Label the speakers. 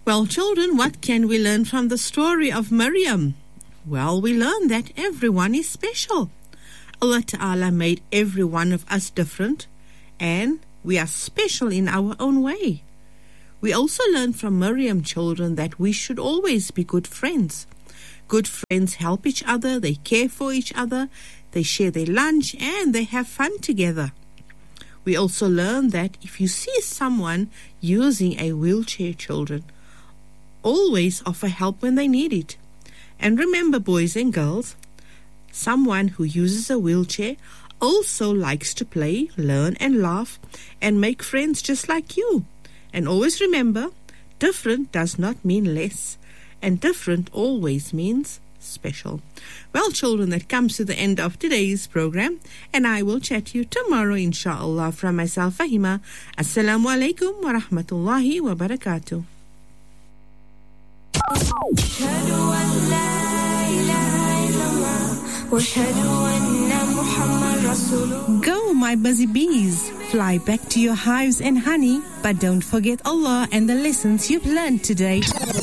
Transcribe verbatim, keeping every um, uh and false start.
Speaker 1: Well, children, what can we learn from the story of Maryam? Well, we learn that everyone is special. Allah Ta'ala made every one of us different, and we are special in our own way. We also learn from Maryam, children, that we should always be good friends. Good friends help each other, they care for each other, they share their lunch, and they have fun together. We also learn that if you see someone using a wheelchair, children, always offer help when they need it. And remember, boys and girls, someone who uses a wheelchair also likes to play, learn and laugh and make friends just like you. And always remember, different does not mean less, and different always means special. Well, children, that comes to the end of today's program, and I will chat to you tomorrow, inshallah, from myself, Fahima. Assalamu alaikum wa rahmatullahi wa barakatuh. Go, my busy bees, fly back to your hives and honey, but don't forget Allah and the lessons you've learned today.